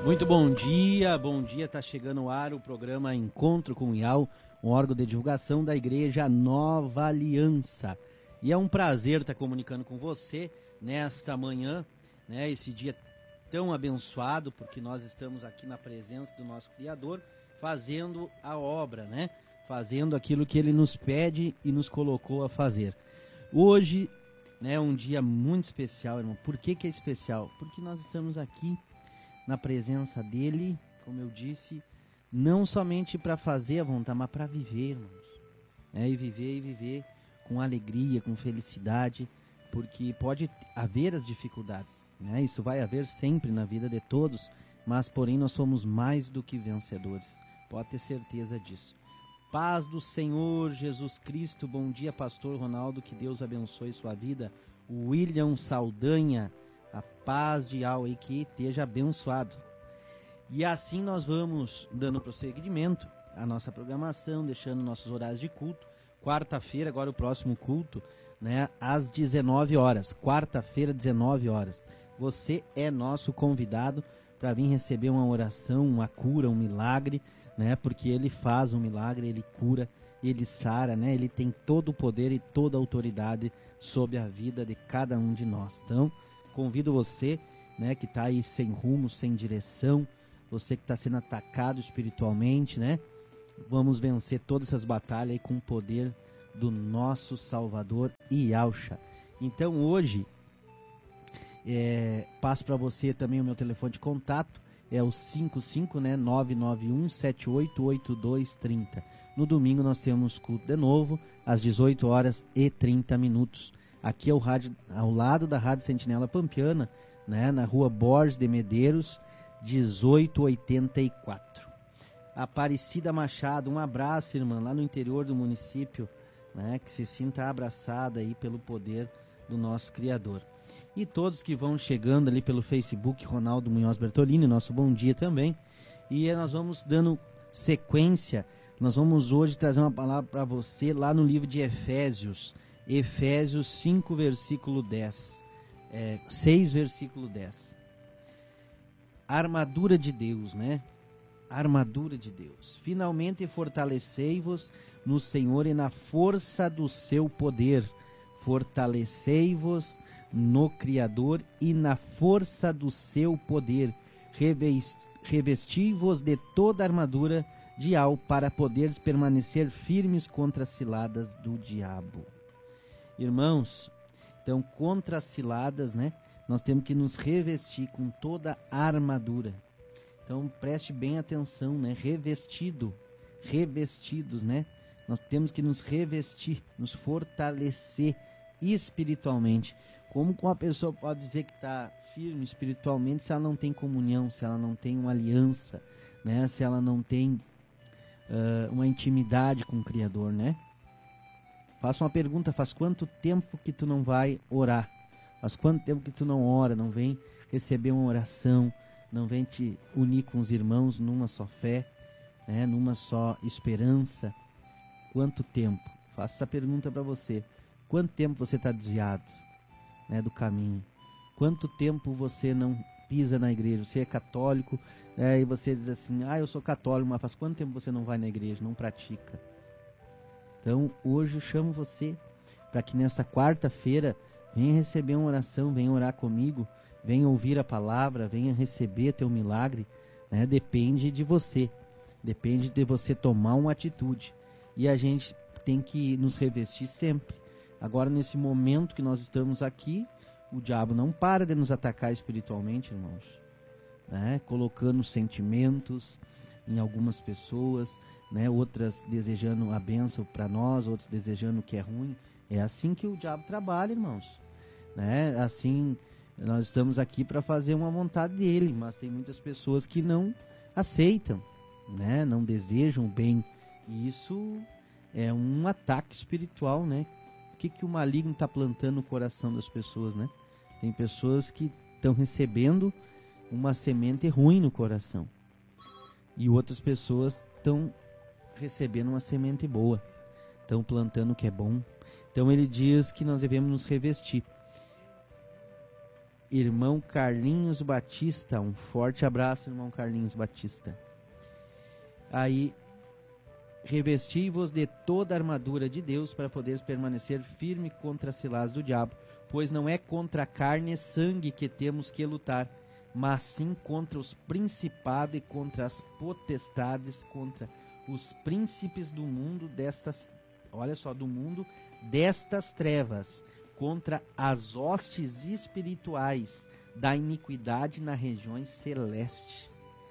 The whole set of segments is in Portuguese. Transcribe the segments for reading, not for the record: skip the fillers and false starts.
Muito bom dia, tá chegando ao ar o programa Encontro com o IAL, um órgão de divulgação da Igreja Nova Aliança. E é um prazer estar comunicando com você nesta manhã, né, esse dia tão abençoado, porque nós estamos aqui na presença do nosso Criador, fazendo a obra, né, fazendo aquilo que Ele nos pede e nos colocou a fazer. Hoje, né, é um dia muito especial, irmão. Por que é especial? Porque nós estamos aqui na presença dele, como eu disse, não somente para fazer a vontade, mas para viver, irmãos. E viver com alegria, com felicidade, porque pode haver as dificuldades, né? Isso vai haver sempre na vida de todos, mas porém nós somos mais do que vencedores. Pode ter certeza disso. Paz do Senhor Jesus Cristo. Bom dia, pastor Ronaldo, que Deus abençoe sua vida. William Saldanha, a paz de Yahweh que esteja abençoado. E assim nós vamos dando prosseguimento à nossa programação, deixando nossos horários de culto. Quarta-feira, agora o próximo culto, né, às 19 horas. Quarta-feira, 19 horas. Você é nosso convidado para vir receber uma oração, uma cura, um milagre, né? Porque Ele faz um milagre, Ele cura, Ele sara, né? Ele tem todo o poder e toda a autoridade sobre a vida de cada um de nós. Então, convido você, né, que está aí sem rumo, sem direção, você que está sendo atacado espiritualmente, né? Vamos vencer todas essas batalhas aí com o poder do nosso Salvador Yahshua. Então hoje, passo para você também o meu telefone de contato, é o 55, né, 991-788230. No domingo nós temos culto de novo, às 18 horas e 30 minutos. Aqui é o rádio, ao lado da Rádio Sentinela Pampiana, né, na rua Borges de Medeiros, 1884. Aparecida Machado, um abraço, irmã, lá no interior do município, né, que se sinta abraçada aí pelo poder do nosso Criador. E todos que vão chegando ali pelo Facebook, Ronaldo Munhoz Bertolini, nosso bom dia também. E nós vamos dando sequência, nós vamos hoje trazer uma palavra para você lá no livro de Efésios 5, versículo 10. 6, versículo 10. Armadura de Deus, né? Armadura de Deus. Finalmente fortalecei-vos no Senhor e na força do seu poder. Fortalecei-vos no Criador e na força do seu poder. Revesti-vos de toda a armadura de Yahweh para poderes permanecer firmes contra as ciladas do diabo. Irmãos, então contra as ciladas, né, nós temos que nos revestir com toda a armadura. Então preste bem atenção, né, revestidos, né, nós temos que nos revestir, nos fortalecer espiritualmente. Como uma pessoa pode dizer que está firme espiritualmente se ela não tem comunhão, se ela não tem uma aliança, né, se ela não tem uma intimidade com o Criador, né? Faça uma pergunta: faz quanto tempo que tu não vai orar? Faz quanto tempo que tu não ora, não vem receber uma oração, não vem te unir com os irmãos numa só fé, né, numa só esperança? Quanto tempo? Faça essa pergunta para você. Quanto tempo você está desviado, né, do caminho? Quanto tempo você não pisa na igreja? Você é católico, e você diz assim: eu sou católico, mas faz quanto tempo você não vai na igreja, não pratica? Então hoje eu chamo você para que nessa quarta-feira venha receber uma oração, venha orar comigo, venha ouvir a palavra, venha receber teu milagre, né? Depende de você tomar uma atitude, e a gente tem que nos revestir sempre. Agora, nesse momento que nós estamos aqui, o diabo não para de nos atacar espiritualmente, irmãos, né? Colocando sentimentos em algumas pessoas, né? Outras desejando a bênção para nós, outros desejando o que é ruim. É assim que o diabo trabalha, irmãos, né? Assim, nós estamos aqui para fazer uma vontade dele, mas tem muitas pessoas que não aceitam, né? Não desejam o bem, e isso é um ataque espiritual, né? O que o maligno está plantando no coração das pessoas, né? Tem pessoas que estão recebendo uma semente ruim no coração, e outras pessoas estão recebendo uma semente boa, estão plantando o que é bom. Então ele diz que nós devemos nos revestir. irmão Carlinhos Batista. Um forte abraço, irmão Carlinhos Batista. Aí, revesti-vos de toda a armadura de Deus para poderes permanecer firme contra as ciladas do diabo, pois não é contra a carne e sangue que temos que lutar, mas sim contra os principados e contra as potestades, contra os príncipes do mundo destas, olha só, do mundo destas trevas, contra as hostes espirituais da iniquidade nas regiões celestes.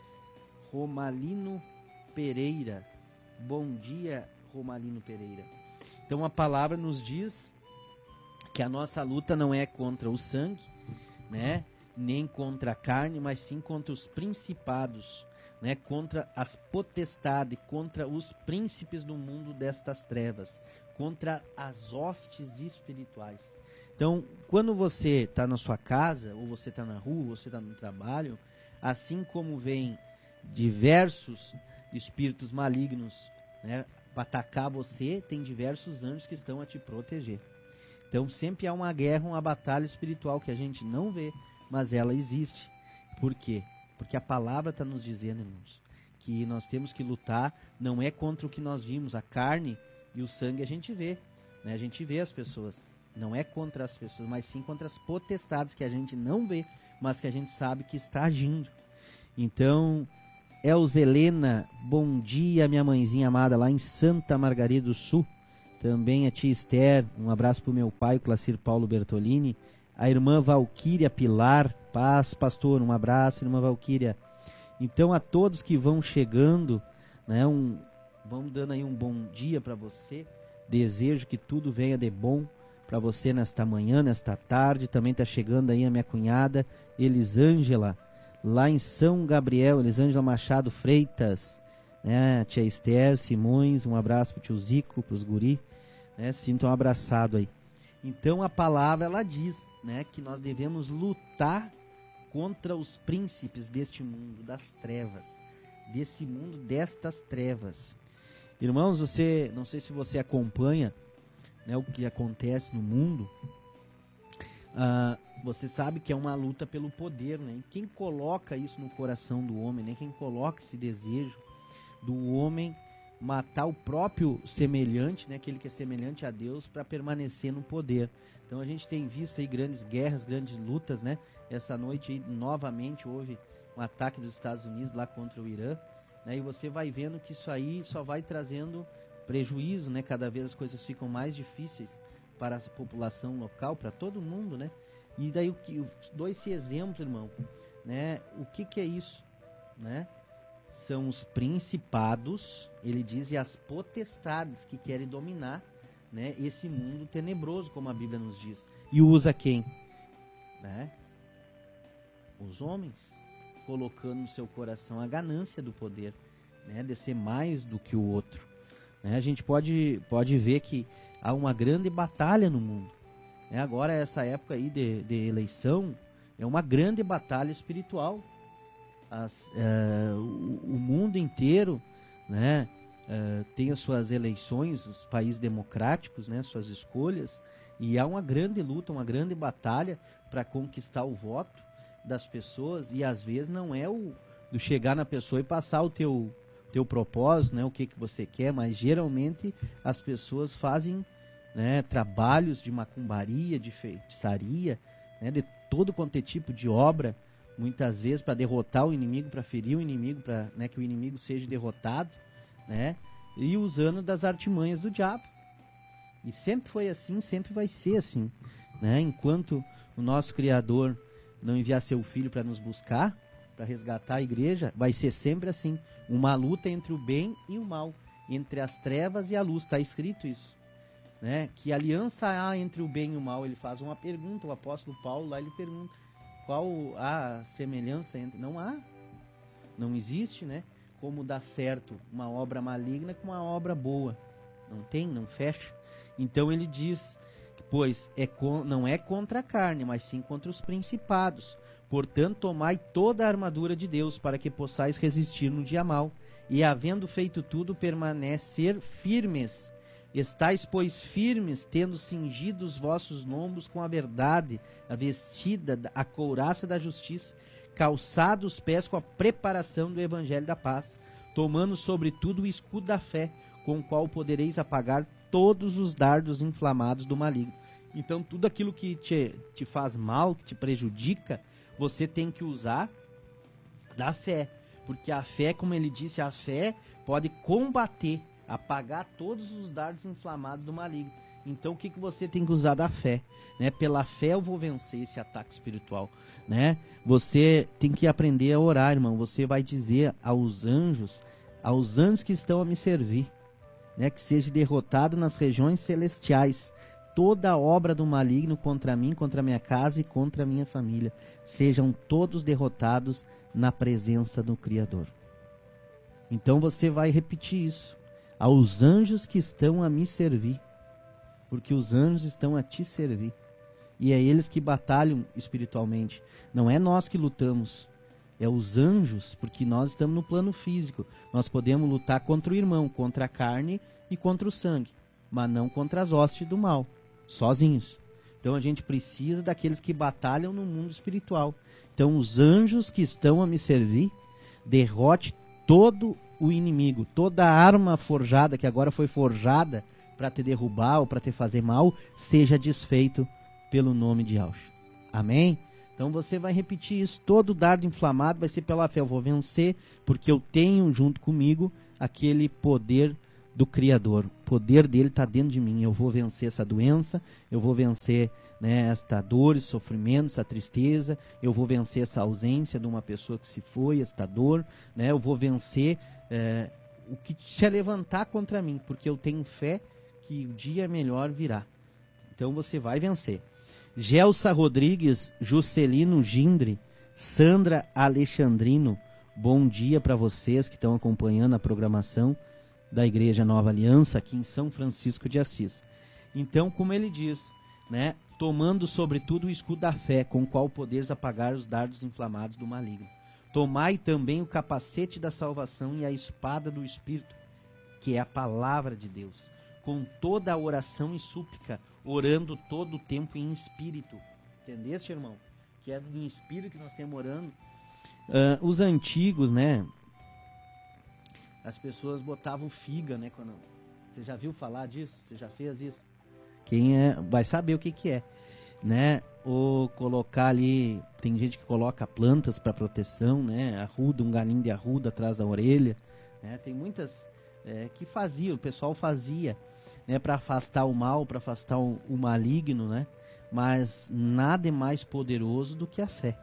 Romalino Pereira. Bom dia, Romalino Pereira. Então a palavra nos diz que a nossa luta não é contra o sangue, né? Nem contra a carne, mas sim contra os principados, né? Contra as potestades, contra os príncipes do mundo destas trevas, contra as hostes espirituais. Então, quando você está na sua casa, ou você está na rua, ou você está no trabalho, assim como vem diversos espíritos malignos, né, para atacar você, tem diversos anjos que estão a te proteger. Então sempre há uma guerra, uma batalha espiritual que a gente não vê, mas ela existe. Por quê? Porque a palavra está nos dizendo, irmãos, que nós temos que lutar, não é contra o que nós vimos, a carne e o sangue a gente vê, né? A gente vê as pessoas, não é contra as pessoas, mas sim contra as potestades que a gente não vê, mas que a gente sabe que está agindo. Então, Elzelena, bom dia, minha mãezinha amada, lá em Santa Margarida do Sul. Também a tia Esther, um abraço para o meu pai, o Clacir Paulo Bertolini. A irmã Valquíria Pilar, paz, pastor, um abraço, irmã Valquíria. Então, a todos que vão chegando, né, vamos dando aí um bom dia para você. Desejo que tudo venha de bom para você nesta manhã, nesta tarde. Também está chegando aí a minha cunhada, Elisângela, lá em São Gabriel, Elisângela Machado Freitas, né? Tia Esther Simões, um abraço pro tio Zico, pros guri, né? Sintam um abraçado aí. Então a palavra ela diz, né, que nós devemos lutar contra os príncipes deste mundo das trevas, desse mundo destas trevas. Irmãos, você, não sei se você acompanha, né, o que acontece no mundo. Você sabe que é uma luta pelo poder, né? E quem coloca isso no coração do homem, né? Quem coloca esse desejo do homem matar o próprio semelhante, né? Aquele que é semelhante a Deus, para permanecer no poder. Então a gente tem visto aí grandes guerras, grandes lutas, né? Essa noite aí, novamente houve um ataque dos Estados Unidos lá contra o Irã, né? E você vai vendo que isso aí só vai trazendo prejuízo, né? Cada vez as coisas ficam mais difíceis para a população local, para todo mundo, né? E daí dou esse exemplo, irmão, né? O que é isso, né? São os principados, ele diz, e as potestades que querem dominar, né, esse mundo tenebroso, como a Bíblia nos diz. E usa quem? Né? Os homens, colocando no seu coração a ganância do poder, né, de ser mais do que o outro. Né? A gente pode ver que há uma grande batalha no mundo. Agora, essa época aí de eleição é uma grande batalha espiritual. O mundo inteiro, né, tem as suas eleições, os países democráticos, né, suas escolhas, e há uma grande luta, uma grande batalha para conquistar o voto das pessoas, e às vezes não é do chegar na pessoa e passar o teu propósito, né, o que você quer, mas geralmente as pessoas fazem, né, trabalhos de macumbaria, de feitiçaria, né, de todo quanto é tipo de obra, muitas vezes para derrotar o inimigo, para ferir o inimigo, para, né, que o inimigo seja derrotado, né, e usando das artimanhas do diabo. E sempre foi assim, sempre vai ser assim, né, enquanto o nosso Criador não enviar seu Filho para nos buscar, para resgatar a igreja, vai ser sempre assim, uma luta entre o bem e o mal, entre as trevas e a luz, está escrito isso. Né? Que aliança há entre o bem e o mal? Ele faz uma pergunta, o apóstolo Paulo lá, ele pergunta qual a semelhança entre... Não há, não existe, né? Como dá certo uma obra maligna com uma obra boa, não tem, não fecha. Então ele diz, pois não é contra a carne, mas sim contra os principados. Portanto, tomai toda a armadura de Deus, para que possais resistir no dia mau, e havendo feito tudo, permanecer firmes. Estais, pois, firmes, tendo cingido os vossos lombos com a verdade, a vestida, a couraça da justiça, calçados os pés com a preparação do evangelho da paz, tomando sobretudo o escudo da fé, com o qual podereis apagar todos os dardos inflamados do maligno. Então, tudo aquilo que te faz mal, que te prejudica, você tem que usar da fé. Porque a fé, como ele disse, a fé pode combater, apagar todos os dardos inflamados do maligno. Então, o que você tem que usar da fé? Né? Pela fé eu vou vencer esse ataque espiritual. Né? Você tem que aprender a orar, irmão. Você vai dizer aos anjos que estão a me servir, né? Que seja derrotado nas regiões celestiais toda obra do maligno contra mim, contra a minha casa e contra a minha família. Sejam todos derrotados na presença do Criador. Então você vai repetir isso. Aos anjos que estão a me servir. Porque os anjos estão a te servir. E é eles que batalham espiritualmente. Não é nós que lutamos. É os anjos, porque nós estamos no plano físico. Nós podemos lutar contra o irmão, contra a carne e contra o sangue. Mas não contra as hostes do mal. Sozinhos. Então a gente precisa daqueles que batalham no mundo espiritual. Então os anjos que estão a me servir, derrote todo o inimigo. Toda arma forjada, que agora foi forjada para te derrubar ou para te fazer mal, seja desfeito pelo nome de Yahshua. Amém? Então você vai repetir isso. Todo dardo inflamado vai ser pela fé. Eu vou vencer porque eu tenho junto comigo aquele poder do Criador. O poder dele está dentro de mim. Eu vou vencer essa doença. Eu vou vencer, né, esta dor, esse sofrimento, essa tristeza. Eu vou vencer essa ausência de uma pessoa que se foi, esta dor. Né? Eu vou vencer o que se levantar contra mim. Porque eu tenho fé que o dia melhor virá. Então você vai vencer. Gelsa Rodrigues, Juscelino Gindre, Sandra Alexandrino, bom dia para vocês que estão acompanhando a programação da Igreja Nova Aliança aqui em São Francisco de Assis. Então, como ele diz, né, tomando sobretudo o escudo da fé, com o qual poderes apagar os dardos inflamados do maligno. Tomai também o capacete da salvação e a espada do Espírito, que é a palavra de Deus, com toda a oração e súplica, orando todo o tempo em espírito. Entendeste, irmão? Que é em espírito que nós estamos orando. Os antigos, né? As pessoas botavam figa, né? Você já viu falar disso? Você já fez isso? Quem vai saber o que é, né? Ou colocar ali, tem gente que coloca plantas para proteção, né? Arruda, um galinho de arruda atrás da orelha, né? Tem muitas que faziam, o pessoal fazia, né, para afastar o mal, para afastar o maligno, né? Mas nada é mais poderoso do que a fé.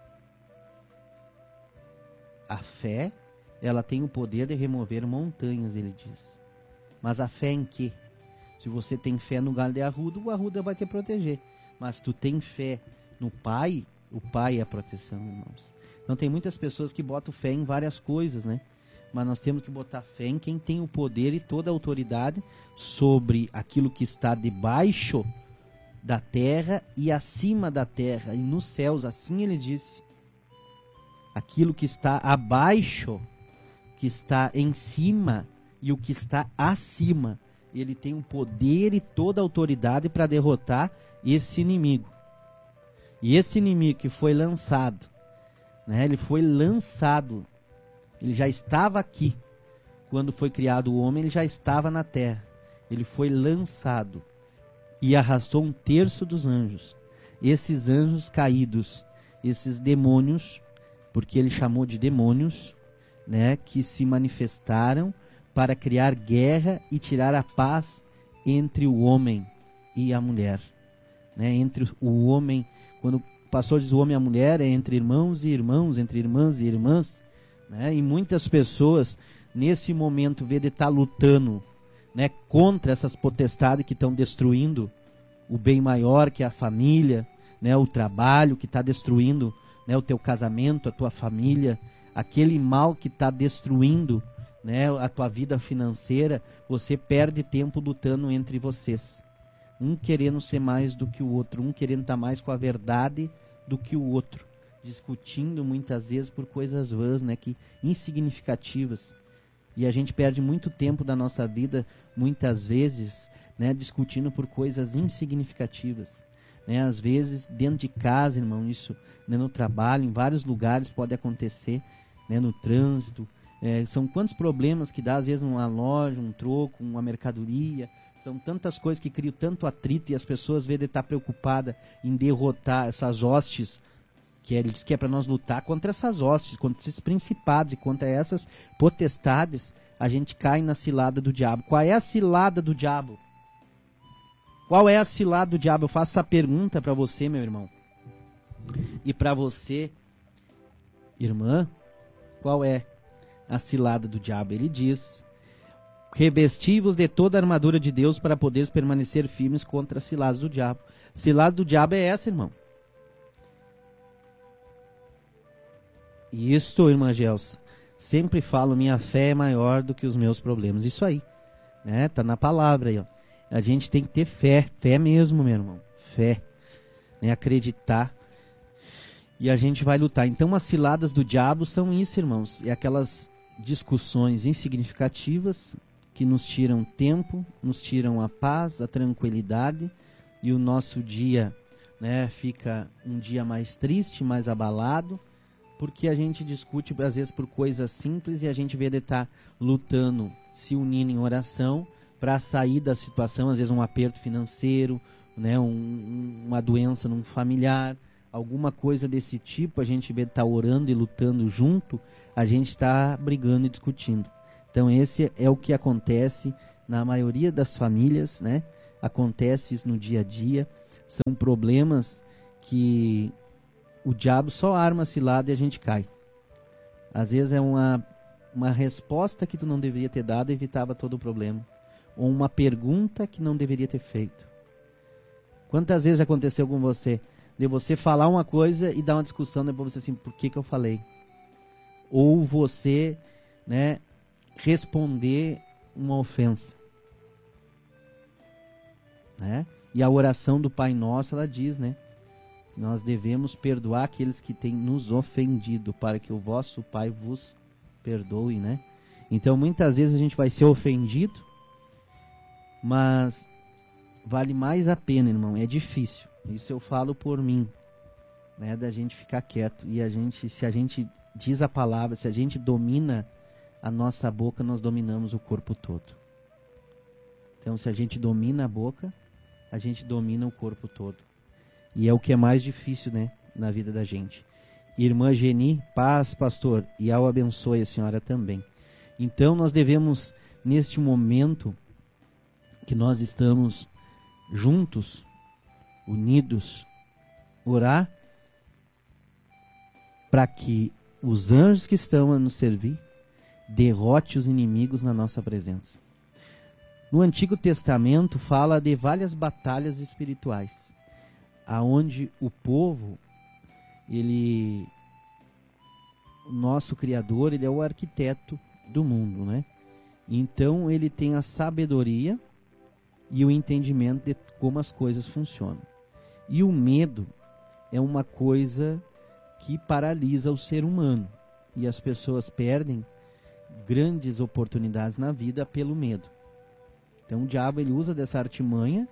A fé, ela tem o poder de remover montanhas, ele diz. Mas a fé em quê? Se você tem fé no galho de arruda, o arruda vai te proteger. Mas tu tem fé no Pai, o Pai é a proteção, irmãos. Então tem muitas pessoas que botam fé em várias coisas, né? Mas nós temos que botar fé em quem tem o poder e toda a autoridade sobre aquilo que está debaixo da terra e acima da terra e nos céus. Assim ele disse. Aquilo que está abaixo, que está em cima e o que está acima. Ele tem o poder e toda a autoridade para derrotar esse inimigo. E esse inimigo que foi lançado, né? Ele foi lançado. Ele já estava aqui. Quando foi criado o homem, ele já estava na terra. Ele foi lançado e arrastou 1/3 dos anjos. Esses anjos caídos, esses demônios, porque ele chamou de demônios, né, que se manifestaram para criar guerra e tirar a paz entre o homem e a mulher. Né, entre o homem, quando o pastor diz o homem e a mulher, é entre irmãos e irmãos, entre irmãs e irmãs. Né? E muitas pessoas nesse momento vê de estar lutando, né, contra essas potestades que estão destruindo o bem maior, que é a família, né, o trabalho que está destruindo, né, o teu casamento, a tua família, aquele mal que está destruindo, né, a tua vida financeira. Você perde tempo lutando entre vocês, um querendo ser mais do que o outro, um querendo estar mais com a verdade do que o outro, discutindo muitas vezes por coisas vãs, né, que insignificativas. E a gente perde muito tempo da nossa vida, muitas vezes, né, discutindo por coisas insignificativas. Né? Às vezes, dentro de casa, irmão, isso, né, no trabalho, em vários lugares pode acontecer, né, no trânsito. São quantos problemas que dá, às vezes, uma loja, um troco, uma mercadoria. São tantas coisas que criam tanto atrito e as pessoas, às vezes, estão preocupadas em derrotar essas hostes, que ele diz que é para nós lutar contra essas hostes, contra esses principados e contra essas potestades. A gente cai na cilada do diabo. Qual é a cilada do diabo? Qual é a cilada do diabo? Eu faço essa pergunta para você, meu irmão. E para você, irmã, qual é a cilada do diabo? Ele diz: revesti-vos de toda a armadura de Deus para poderes permanecer firmes contra as ciladas do diabo. Cilada do diabo é essa, irmão. E isto, irmã Gelsa, sempre falo, minha fé é maior do que os meus problemas. Isso aí, né? Tá na palavra aí, ó. A gente tem que ter fé, fé mesmo, meu irmão. Fé, né? Acreditar. E a gente vai lutar. Então, as ciladas do diabo são isso, irmãos. É aquelas discussões insignificativas que nos tiram tempo, nos tiram a paz, a tranquilidade. E o nosso dia, né, fica um dia mais triste, mais abalado. Porque a gente discute, às vezes, por coisas simples e a gente vê ele estar lutando, se unindo em oração para sair da situação, às vezes um aperto financeiro, né, uma doença num familiar, alguma coisa desse tipo, a gente vê ele estar orando e lutando junto, a gente está brigando e discutindo. Então esse é o que acontece na maioria das famílias, né? Acontece isso no dia a dia, são problemas que o diabo só arma cilada e a gente cai. Às vezes é uma resposta que tu não deveria ter dado e evitava todo o problema. Ou uma pergunta que não deveria ter feito. Quantas vezes já aconteceu com você? De você falar uma coisa e dar uma discussão depois você assim, por que eu falei? Ou você, né, responder uma ofensa. Né? E a oração do Pai Nosso, ela diz, né? Nós devemos perdoar aqueles que têm nos ofendido, para que o vosso Pai vos perdoe, né? Então, muitas vezes a gente vai ser ofendido, mas vale mais a pena, irmão. É difícil. Isso eu falo por mim, né? Da gente ficar quieto. E se a gente diz a palavra, se a gente domina a nossa boca, nós dominamos o corpo todo. Então, se a gente domina a boca, a gente domina o corpo todo. E é o que é mais difícil, né, na vida da gente. Irmã Geni, paz, pastor, e ao abençoe a senhora também. Então, nós devemos, neste momento que nós estamos juntos, unidos, orar para que os anjos que estão a nos servir derrote os inimigos na nossa presença. No Antigo Testamento fala de várias batalhas espirituais, aonde o povo, o nosso Criador, ele é o arquiteto do mundo, né? Então ele tem a sabedoria e o entendimento de como as coisas funcionam. E o medo é uma coisa que paralisa o ser humano. E as pessoas perdem grandes oportunidades na vida pelo medo. Então o diabo, ele usa dessa artimanha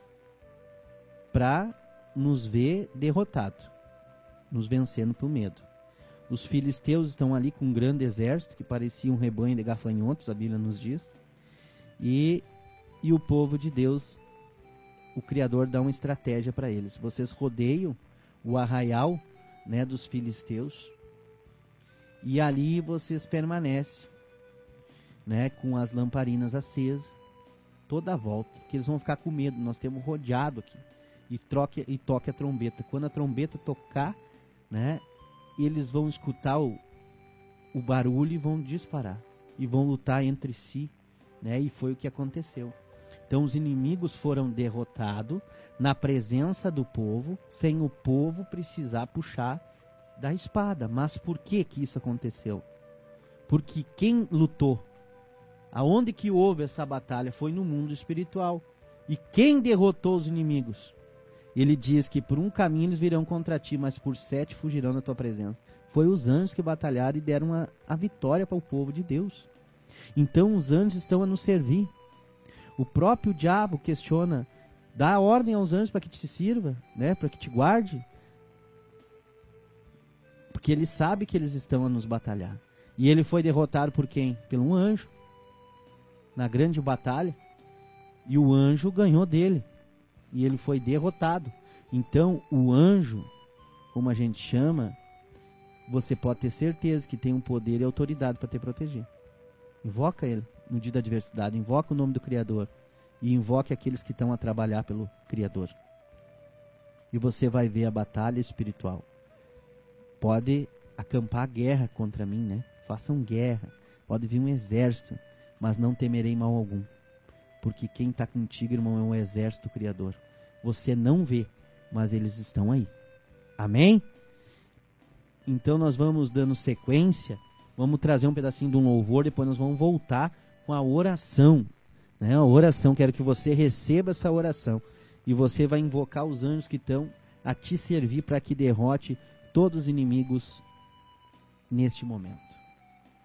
para nos ver derrotado, nos vencendo por medo. Os filisteus estão ali com um grande exército que parecia um rebanho de gafanhotos, a Bíblia nos diz. E o povo de Deus, o Criador dá uma estratégia para eles. Vocês rodeiam o arraial, né, dos filisteus e ali vocês permanecem, né, com as lamparinas acesas toda a volta, que eles vão ficar com medo. Nós temos rodeado aqui. E toque a trombeta. Quando a trombeta tocar, né, eles vão escutar o barulho e vão disparar. E vão lutar entre si, né? E foi o que aconteceu. Então os inimigos foram derrotados na presença do povo, sem o povo precisar puxar da espada. Mas por que isso aconteceu? Porque quem lutou, aonde que houve essa batalha, foi no mundo espiritual. E quem derrotou os inimigos? Ele diz que por um caminho eles virão contra ti, mas por 7 fugirão da tua presença. Foi os anjos que batalharam e deram a vitória para o povo de Deus. Então os anjos estão a nos servir. O próprio diabo questiona, dá ordem aos anjos para que te sirva, né? Para que te guarde. Porque ele sabe que eles estão a nos batalhar. E ele foi derrotado por quem? Por um anjo. Na grande batalha. E o anjo ganhou dele. E ele foi derrotado. Então o anjo, como a gente chama, você pode ter certeza que tem um poder e autoridade para te proteger. Invoca ele no dia da adversidade, invoca o nome do Criador e invoque aqueles que estão a trabalhar pelo Criador. E você vai ver a batalha espiritual. Pode acampar guerra contra mim, né? Façam guerra, pode vir um exército, mas não temerei mal algum. Porque quem está contigo, irmão, é um exército Criador. Você não vê, mas eles estão aí. Amém? Então nós vamos dando sequência, vamos trazer um pedacinho de um louvor, depois nós vamos voltar com a oração, né? A oração, quero que você receba essa oração e você vai invocar os anjos que estão a te servir para que derrote todos os inimigos neste momento.